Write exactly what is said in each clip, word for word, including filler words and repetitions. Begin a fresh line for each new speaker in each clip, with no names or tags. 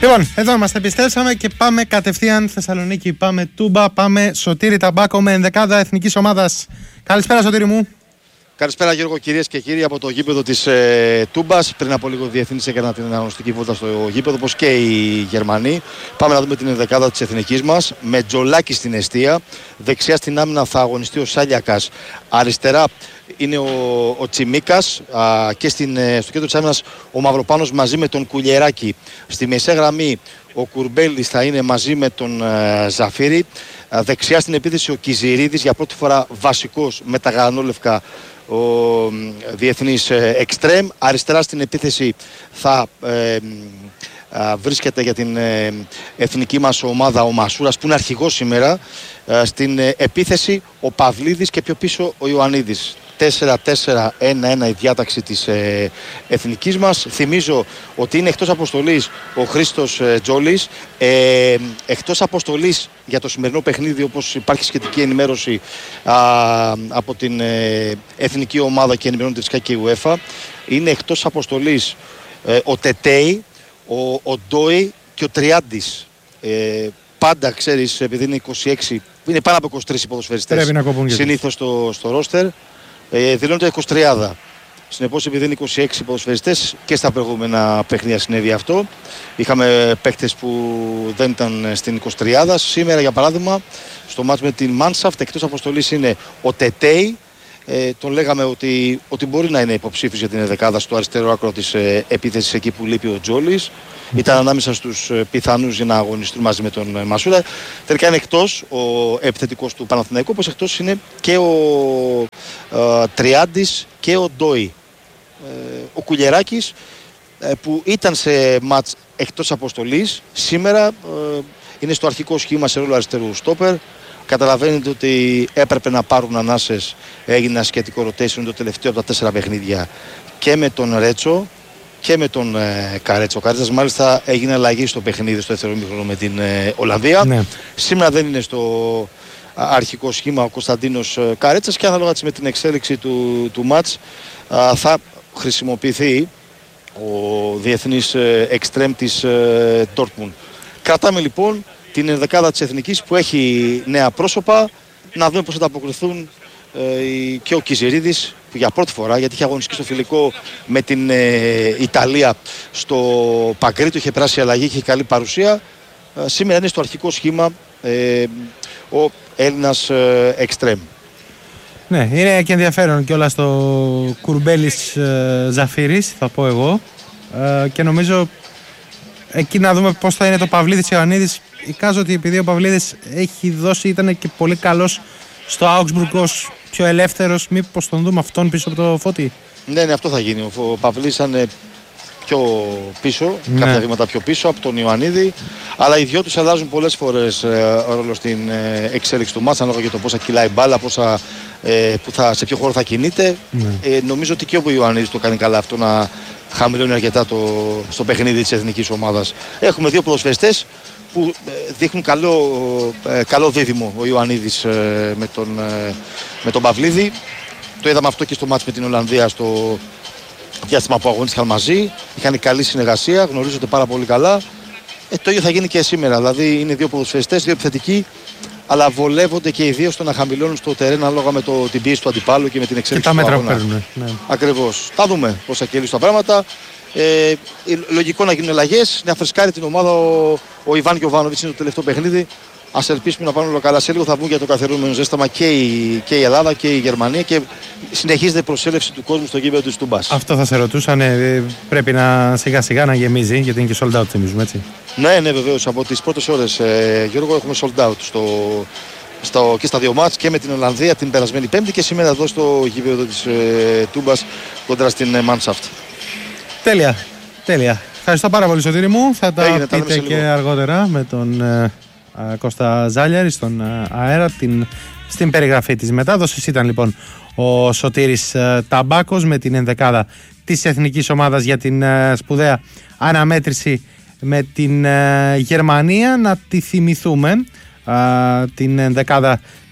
Λοιπόν, εδώ είμαστε, επιστρέψαμε και πάμε κατευθείαν Θεσσαλονίκη. Πάμε Τούμπα, πάμε Σωτήρη Ταμπάκο με ενδεκάδα εθνικής ομάδας. Καλησπέρα, Σωτήρη μου.
Καλησπέρα, Γιώργο, κυρίες και κύριοι, από το γήπεδο της ε, Τούμπας. Πριν από λίγο, διεθνείς έκαναν την αναγνωστική βόλτα στο γήπεδο, όπως και οι Γερμανοί. Πάμε να δούμε την ενδεκάδα της εθνικής μας. Με Τζολάκη στην εστία. Δεξιά στην άμυνα θα αγωνιστεί ο Σάλιακας. Αριστερά είναι ο, ο Τσιμίκας. Α, και στην, ε, στο κέντρο της άμυνας ο Μαυροπάνος μαζί με τον Κουλιεράκη. Στη μεσαία γραμμή ο Κουρμπέλης θα είναι μαζί με τον ε, Ζαφύρη. Α, δεξιά στην επίθεση ο Κιζηρίδης, για πρώτη φορά βασικός με τα γαλανόλευκα, ο διεθνής εξτρέμ. Αριστερά στην επίθεση θα ε, α, βρίσκεται για την ε, εθνική μας ομάδα ο Μασούρας, που είναι αρχηγός σήμερα. Ε, στην ε, επίθεση ο Παυλίδης και πιο πίσω ο Ιωαννίδης. τέσσερα τέσσερα ένα ένα η διάταξη της ε, εθνικής μας. Θυμίζω ότι είναι εκτός αποστολής ο Χρήστος ε, Τζόλης. Ε, εκτός αποστολής για το σημερινό παιχνίδι, όπως υπάρχει σχετική ενημέρωση α, από την ε, εθνική ομάδα και ενημερώνεται φυσικά και η UEFA. Είναι εκτός αποστολής ε, ο Τετέι, ο, ο Ντόι και ο Τριάντης. Ε, πάντα ξέρεις, επειδή είναι είκοσι έξι, είναι πάνω από είκοσι τρεις οι ποδοσφαιριστές συνήθως στο, στο ρόστερ. Ε, δηλώνεται είκοσι τρία. Συνεπώς, επειδή είναι είκοσι έξι ποδοσφαιριστές, και στα προηγούμενα παιχνίδια συνέβη αυτό. Είχαμε παίκτες που δεν ήταν στην είκοσι τρία. Σήμερα, για παράδειγμα, στο μάτς με την Μάνσαφτ, εκτός αποστολής είναι ο Τετέι. Ε, τον λέγαμε ότι, ότι μπορεί να είναι υποψήφιος για την ενδεκάδα στο αριστερό άκρο της ε, επίθεσης, εκεί που λείπει ο Τζόλης. Mm-hmm. Ήταν ανάμεσα στους ε, πιθανούς για να αγωνιστούν μαζί με τον ε, Μασούρα. Τελικά είναι εκτός ο επιθετικός του Παναθηναϊκού, όπως εκτός είναι και ο ε, Τριάντης και ο Ντόι. Ε, ο Κουλιεράκης, ε, που ήταν σε μάτς εκτός αποστολής, σήμερα ε, είναι στο αρχικό σχήμα σε ρόλο αριστερού στόπερ. Καταλαβαίνετε ότι έπρεπε να πάρουν ανάσες. Έγινε ένα σχετικό rotation το τελευταίο από τα τέσσερα παιχνίδια και με τον Ρέτσο και με τον ε, Καρέτσο. Ο Καρέτσας μάλιστα έγινε αλλαγή στο παιχνίδι στο δεύτερο ημίχρονο με την ε, Ολλανδία. Ναι. Σήμερα δεν είναι στο αρχικό σχήμα ο Κωνσταντίνος ε, Καρέτσας, και ανάλογα με την εξέλιξη του, του μάτς α, θα χρησιμοποιηθεί ο διεθνής ε, εξτρέμ της ε, Dortmund. Κρατάμε λοιπόν την ενδεκάδα της εθνικής, που έχει νέα πρόσωπα. Να δούμε πώς θα τα αποκριθούν ε, και ο Κιζηρίδης, που για πρώτη φορά, γιατί είχε αγωνιστεί στο φιλικό με την ε, Ιταλία στο Παγκρίτο, είχε περάσει αλλαγή, είχε καλή παρουσία. Ε, σήμερα είναι στο αρχικό σχήμα ε, ο Έλληνας ε, εξτρέμ.
Ναι, είναι και ενδιαφέρον κιόλας το Κουρμπέλης ε, Ζαφύρης, θα πω εγώ. Ε, και νομίζω εκεί να δούμε πώς θα είναι το Παυλίδης Ιωαννίδης. Εικάζω ότι επειδή ο Παυλίδης έχει δώσει, ήταν και πολύ καλός στο Augsburg ως πιο ελεύθερος, μήπως τον δούμε αυτόν πίσω από το Φώτη.
Ναι, ναι, αυτό θα γίνει. Ο Παυλίδης ήταν πιο πίσω, ναι, κάποια βήματα πιο πίσω από τον Ιωαννίδη. Αλλά οι δυο τους αλλάζουν πολλές φορές ε, ρόλο στην ε, εξέλιξη του μάτσα, ανάλογα για το πόσα κιλάει μπάλα, πόσα, ε, που θα, σε ποιο χώρο θα κινείται. Ναι. Ε, νομίζω ότι και ο Ιωαννίδης το κάνει καλά αυτό, να χαμηλώνει αρκετά το, στο παιχνίδι της εθνικής ομάδας. Έχουμε δύο ποδοσφαιριστές που δείχνουν καλό, καλό δίδυμο, ο Ιωαννίδης με τον, με τον Παυλίδη. Το είδαμε αυτό και στο μάτς με την Ολλανδία, στο διάστημα που αγωνίστηκαν μαζί. Είχαν καλή συνεργασία, γνωρίζονται πάρα πολύ καλά. Ε, το ίδιο θα γίνει και σήμερα. Δηλαδή είναι δύο ποδοσφαιριστές, δύο επιθετικοί, αλλά βολεύονται και οι δύο στο να χαμηλώνουν στο τερέν, ανάλογα με το, την πίεση του αντιπάλου και με την εξέλιξη του αγώνα. Και τα μέτρα που παίρνουν. Ναι. Ακριβώς. Θα δούμε πώς θα κυλήσουν τα πράγματα. Ε, λογικό να γίνουν αλλαγές, να φρεσκάρει την ομάδα ο, ο Ιβάν Γιοβάνοβιτς, είναι το τελευταίο παιχνίδι. Ας ελπίσουμε να πάνε όλα καλά. Σε λίγο θα βγουν για το καθαρούμενο ζέσταμα και η, και η Ελλάδα και η Γερμανία, και συνεχίζεται η προσέλευση του κόσμου στο γήπεδο της Τούμπας. Αυτό θα σε ρωτούσαν, ε, πρέπει να σιγά σιγά να γεμίζει, γιατί είναι και sold out, θυμίζουμε, έτσι. Ναι, ναι, βεβαίως. Από τις πρώτες ώρες, ε, Γιώργο, έχουμε sold out στο, στο, και στα δύο μάτς, και με την Ολλανδία την περασμένη Πέμπτη, και σήμερα εδώ στο γήπεδο της ε, Τούμπας κοντά στην Μάνσαφτ. Τέλεια, τέλεια. Ευχαριστώ πάρα πολύ, Σωτήρη μου. Θα τα Έγινε, πείτε και λίγο αργότερα με τον ε, ε, Κώστα Ζάλιαρη στον ε, αέρα, την, στην περιγραφή της μετάδοσης. Ήταν λοιπόν ο Σωτήρης ε, Ταμπάκος με την ενδεκάδα της εθνικής ομάδας για την ε, σπουδαία αναμέτρηση με την ε, Γερμανία. Να τη θυμηθούμε, ε, την ενδεκάδα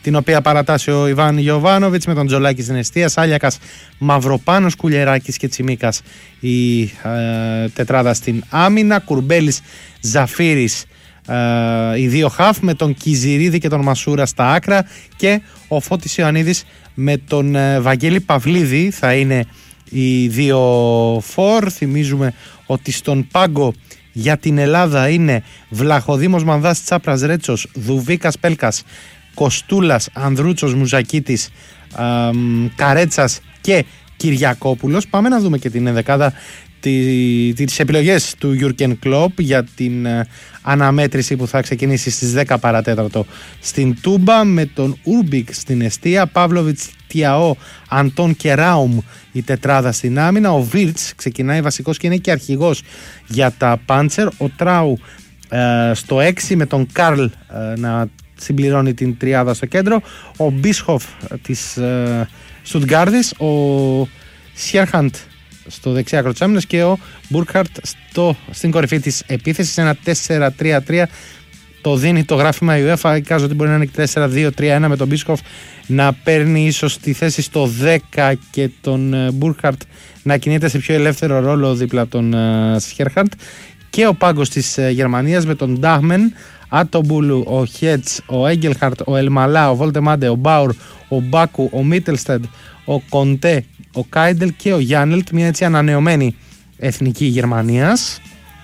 την οποία παρατάσσει ο Ιβάν Γιοβάνοβιτς με τον Τζολάκη στην εστία, Σάλιακας, Μαυροπάνος, Κουλιεράκης και Τσιμίκας η ε, τετράδα στην άμυνα, Κουρμπέλης, Ζαφύρης ε, οι δύο χαφ με τον Κιζηρίδη και τον Μασούρα στα άκρα και ο Φώτης Ιωαννίδης με τον ε, Βαγγέλη Παυλίδη θα είναι οι δύο φορ. Θυμίζουμε ότι στον πάγκο για την Ελλάδα είναι Βλαχοδήμος Μανδάς, Τσάπρας Ρέτσος, Δουβίκας Πέλκας, Κοστούλας, Ανδρούτσος, Μουζακίτης, ε, Καρέτσας και Κυριακόπουλος. Πάμε να δούμε και την ενδεκάδα, τις επιλογές του Γιούρκεν Κλοπ για την ε, αναμέτρηση που θα ξεκινήσει στις δέκα παρατέταρτο στην Τούμπα, με τον Ούρμπικ στην εστία, Παύλοβιτς, Τιαό, Αντών και Ράουμ η τετράδα στην άμυνα, ο Βίρτς ξεκινάει βασικός και είναι και αρχηγός για τα Πάντσερ, ο Τράου ε, στο έξι με τον Καρλ ε, να συμπληρώνει την τριάδα στο κέντρο, ο Μπίσχοφ της ε, Στουτγκάρδης, ο Σιέρχαντ στο δεξιά άκρο της άμυνας και ο Μπούρκχαρτ στην κορυφή της επίθεσης. Ένα τέσσερα τρία τρία το δίνει το γράφημα η UEFA. Εικάζω ότι μπορεί να είναι τέσσερα δύο τρία ένα με τον Μπίσκοφ να παίρνει ίσως τη θέση στο δέκα και τον Μπούρκχαρτ να κινείται σε πιο ελεύθερο ρόλο δίπλα από τον Σιέρχαντ, και ο πάγκος της Γερμανίας με τον Ντάχμεν, Ατομπούλου, ο Χέτς, ο Έγγελχαρτ, ο Ελμαλά, ο Βολτεμάντε, ο Μπάουρ, ο Μπάκου, ο Μίτελστεντ, ο Κοντέ, ο Κάιντελ και ο Γιάννελτ, μια έτσι ανανεωμένη εθνική Γερμανίας.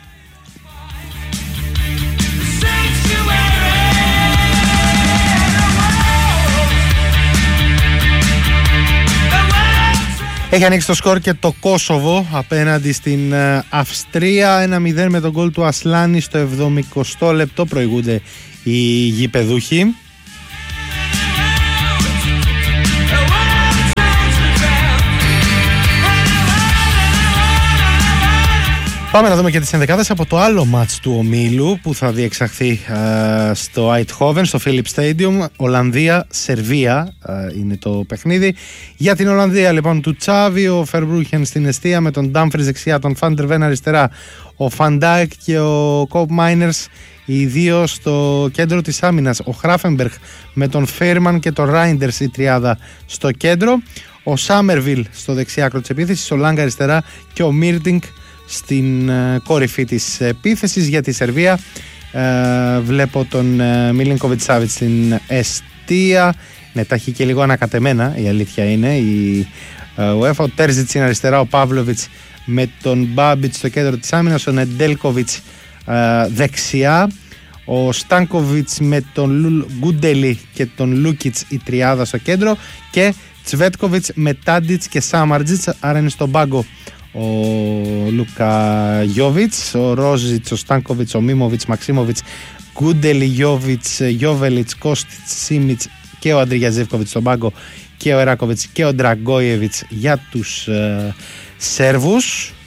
Έχει ανοίξει το σκορ και το Κόσοβο απέναντι στην Αυστρία, ένα μηδέν με τον γκολ του Ασλάνη στο εβδομηκοστό λεπτό προηγούνται οι γηπεδούχοι. Πάμε να δούμε και τις ενδεκάδες από το άλλο μάτς του ομίλου που θα διεξαχθεί ε, στο Eindhoven, στο Philips Stadium. Ολλανδία-Σερβία ε, είναι το παιχνίδι. Για την Ολλανδία λοιπόν του Τσάβη, ο Φερμπρούχεν στην εστία με τον Ντάμφρις δεξιά, τον Φαντερβέν αριστερά, ο Φαντάικ και ο Κόπ Μάινερς οι δύο στο κέντρο της άμυνας, ο Χράφενμπεργκ με τον Φέρμαν και τον Ράιντερς η τριάδα στο κέντρο, ο Σάμερβιλ στο δεξιά άκρο της επίθεσης, ο Λάγκα αριστερά και ο Μίρτινγκ στην uh, κορυφή της επίθεσης. Για τη Σερβία uh, βλέπω τον uh, Μιλίνκοβιτς Σάβιτς στην εστία. Ναι, τα έχει και λίγο ανακατεμένα, η αλήθεια είναι η uh, UEFA. Ο Τέρζιτς είναι αριστερά, ο Παύλοβιτς με τον Μπάμπιτς στο κέντρο της άμυνας, ο Νεντέλκοβιτς uh, δεξιά, ο Στάνκοβιτς με τον Γκούντελι και τον Λούκιτς η τριάδα στο κέντρο και Τσβέτκοβιτς με Τάντιτς και Σάμαρτζιτς, άρα είναι στον πάγκο ο Λούκα Γιόβιτς, ο Ρόζιτς, ο Στάνκοβιτς, ο Μίμοβιτς, Μαξίμοβιτς, Γκούντελι, Γιόβιτς, Γιόβελιτς, Κώστιτς, Σίμιτς και ο Αντριγιαζεύκοβιτς στον πάγκο και ο Εράκοβιτς και ο Ντραγκόιεβιτς για τους ε, Σέρβους.